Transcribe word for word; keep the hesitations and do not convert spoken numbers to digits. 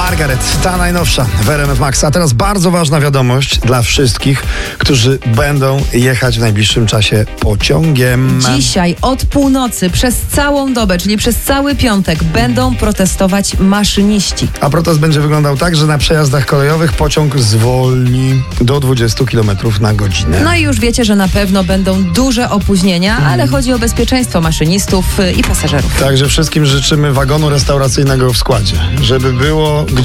Margaret, ta najnowsza w R M F Max. A teraz bardzo ważna wiadomość dla wszystkich, którzy będą jechać w najbliższym czasie pociągiem. Dzisiaj od północy przez całą dobę, czyli przez cały piątek będą protestować maszyniści. A protest będzie wyglądał tak, że na przejazdach kolejowych pociąg zwolni do dwudziestu kilometrów na godzinę. No i już wiecie, że na pewno będą duże opóźnienia, Mm. ale chodzi o bezpieczeństwo maszynistów i pasażerów. Także wszystkim życzymy wagonu restauracyjnego w składzie, żeby było